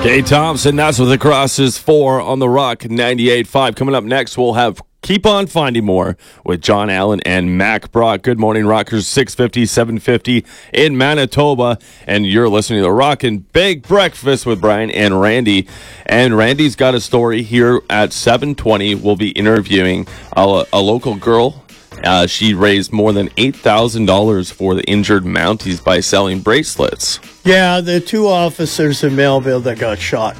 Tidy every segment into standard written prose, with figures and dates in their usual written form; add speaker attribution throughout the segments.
Speaker 1: Dave Thompson, that's what the cross is for on the Rock 98.5. Coming up next, we'll have Keep On Finding More with John Allen and Mac Brock. Good morning, Rockers. 650, 750 in Manitoba. And you're listening to the Rockin' Big Breakfast with Brian and Randy. And Randy's got a story here at 7:20. We'll be interviewing a local girl. She raised more than $8,000 for the injured Mounties by selling bracelets.
Speaker 2: Yeah, the two officers in Melville that got shot.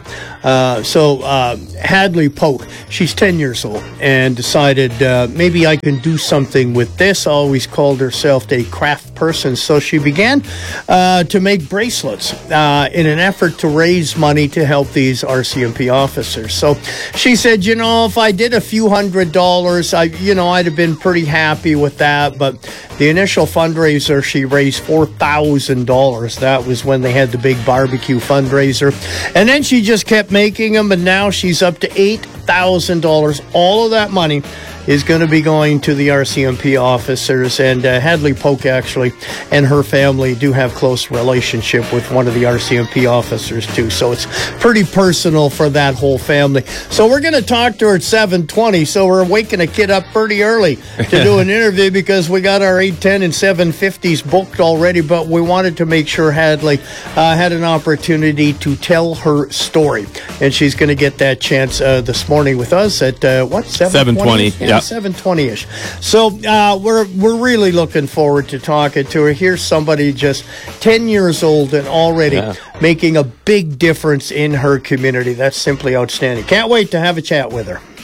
Speaker 2: Hadley Polk, she's 10 years old and decided maybe I can do something with this. Always called herself a craft person. So she began to make bracelets in an effort to raise money to help these RCMP officers. So she said, if I did a few $100s, I'd have been pretty happy with that. But the initial fundraiser, she raised $4,000. That was when they had the big barbecue fundraiser. And then she just kept making them, and now she's up to $8,000. All of that money is going to be going to the RCMP officers, and Hadley Polk actually and her family do have close relationship with one of the RCMP officers too, so it's pretty personal for that whole family. So we're going to talk to her at 7:20, so we're waking a kid up pretty early to do an interview because we got our 8:10 and 7:50s booked already, but we wanted to make sure Hadley had an opportunity to tell her story, and she's going to get that chance this morning with us at 7:20?
Speaker 1: Yeah.
Speaker 2: 7:20-ish. So we're really looking forward to talking to her. Here's somebody just 10 years old and already making a big difference in her community. That's simply outstanding. Can't wait to have a chat with her.